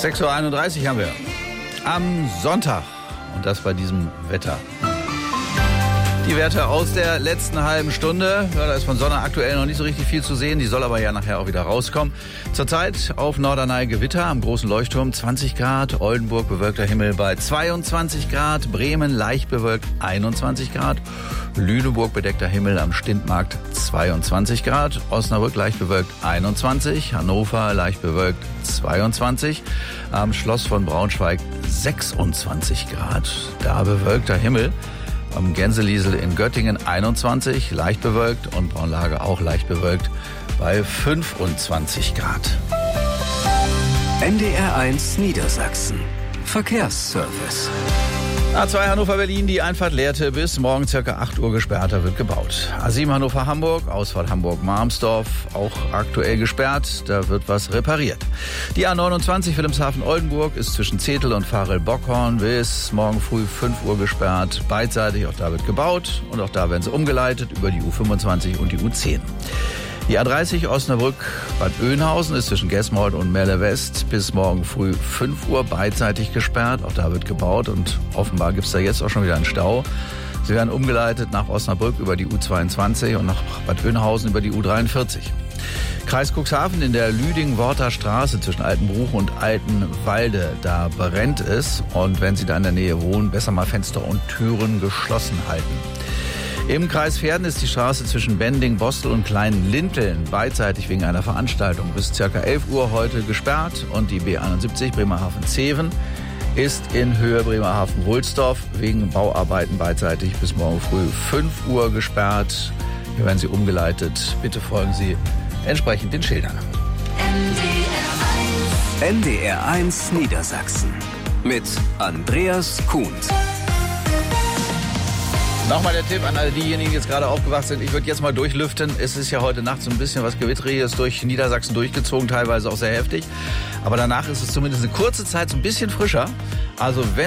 6:31 Uhr haben wir am Sonntag und das bei diesem Wetter. Die Werte aus der letzten halben Stunde. Ja, da ist von Sonne aktuell noch nicht so richtig viel zu sehen. Die soll aber ja nachher auch wieder rauskommen. Zurzeit auf Norderney Gewitter am großen Leuchtturm 20 Grad. Oldenburg bewölkter Himmel bei 22 Grad. Bremen leicht bewölkt 21 Grad. Lüneburg bedeckter Himmel am Stintmarkt 22 Grad. Osnabrück leicht bewölkt 21. Hannover leicht bewölkt 22. Am Schloss von Braunschweig 26 Grad. Da bewölkter Himmel. Am Gänseliesel in Göttingen 21, leicht bewölkt, und Braunlage auch leicht bewölkt bei 25 Grad. NDR1 Niedersachsen. Verkehrsservice. A2 Hannover-Berlin, die Einfahrt Lehrte bis morgen ca. 8 Uhr gesperrt, da wird gebaut. A7 Hannover-Hamburg, Ausfahrt Hamburg-Marmsdorf, auch aktuell gesperrt, da wird was repariert. Die A29 Wilhelmshaven-Oldenburg ist zwischen Zetel und Varel-Bockhorn bis morgen früh 5 Uhr gesperrt, beidseitig, auch da wird gebaut und auch da werden sie umgeleitet über die U25 und die U10. Die A30 Osnabrück-Bad Oeynhausen ist zwischen Gesmold und Merle West bis morgen früh 5 Uhr beidseitig gesperrt. Auch da wird gebaut und offenbar gibt es da jetzt auch schon wieder einen Stau. Sie werden umgeleitet nach Osnabrück über die U22 und nach Bad Oeynhausen über die U43. Kreis Cuxhaven in der Lüding-Worter Straße zwischen Altenbruch und Altenwalde, da brennt es. Und wenn Sie da in der Nähe wohnen, besser mal Fenster und Türen geschlossen halten. Im Kreis Verden ist die Straße zwischen Bending, Bostel und Kleinen-Linteln beidseitig wegen einer Veranstaltung bis ca. 11 Uhr heute gesperrt. Und die B71 Bremerhaven-Zeven ist in Höhe Bremerhaven-Wulsdorf wegen Bauarbeiten beidseitig bis morgen früh 5 Uhr gesperrt. Hier werden Sie umgeleitet. Bitte folgen Sie entsprechend den Schildern. NDR1 Niedersachsen mit Andreas Kuhns. Nochmal der Tipp an alle diejenigen, die jetzt gerade aufgewacht sind. Ich würde jetzt mal durchlüften. Es ist ja heute Nacht so ein bisschen was Gewitteriges durch Niedersachsen durchgezogen, teilweise auch sehr heftig. Aber danach ist es zumindest eine kurze Zeit so ein bisschen frischer. Also wenn